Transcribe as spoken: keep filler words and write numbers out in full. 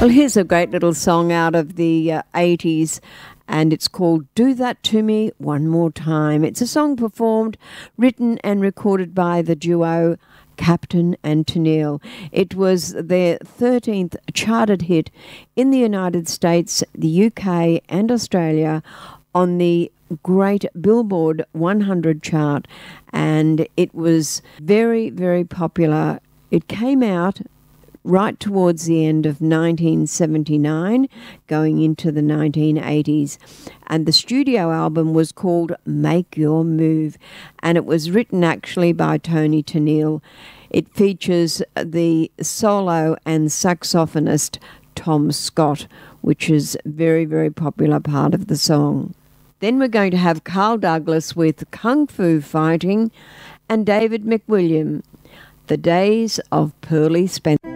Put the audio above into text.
Well, here's a great little song out of the uh, eighties, and it's called Do That To Me One More Time. It's a song performed, written and recorded by the duo Captain and Tennille. It was their thirteenth charted hit in the United States, the U K and Australia on the great Billboard one hundred chart, and it was very, very popular. It came out right towards the end of nineteen seventy-nine, going into the nineteen eighties. And the studio album was called Make Your Move, and it was written actually by Toni Tennille. It features the solo and saxophonist Tom Scott, which is a very, very popular part of the song. Then we're going to have Carl Douglas with Kung Fu Fighting and David McWilliam, The Days of Pearly Spencer.